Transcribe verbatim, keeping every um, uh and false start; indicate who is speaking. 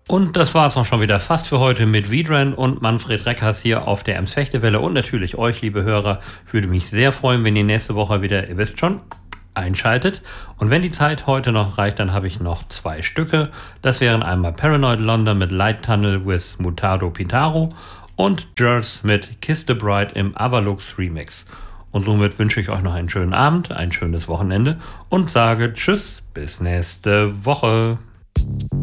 Speaker 1: Und das war es auch schon wieder fast für heute mit Vidran und Manfred Reckers hier auf der Ems-Fechtewelle und natürlich euch, liebe Hörer. Würde mich sehr freuen, wenn ihr nächste Woche wieder, ihr wisst schon, einschaltet. Und wenn die Zeit heute noch reicht, dann habe ich noch zwei Stücke. Das wären einmal Paranoid London mit Light Tunnel with Mutado Pintaro und Jers mit Kiss the Bride im Avalux Remix. Und somit wünsche ich euch noch einen schönen Abend, ein schönes Wochenende und sage Tschüss, bis nächste Woche.